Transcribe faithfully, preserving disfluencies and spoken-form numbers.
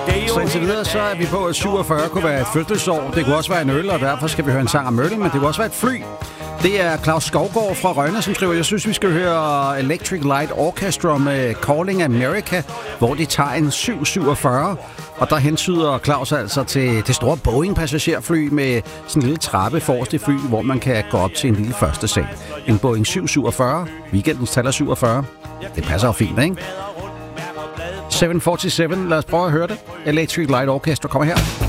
Så indtil videre, så er vi på, at syvogfyrre kunne være et fødselsår. Det kunne også være en øl, og derfor skal vi høre en sang om øl, men det kunne også være et fly. Det er Claus Skovgaard fra Rønne, som skriver, jeg synes, vi skal høre Electric Light Orchestra med Calling America, hvor de tager en syv syvogfyrre. Og der hentyder Claus altså til det store Boeing-passagerfly med sådan en lille trappe forrest i fly, hvor man kan gå op til en lille første sal. En Boeing syv syvogfyrre. Weekendens tal er syvogfyrre. Det passer jo fint, ikke? syv fyrre syv, lad os prøve at høre det. Electric Light Orchestra kommer her.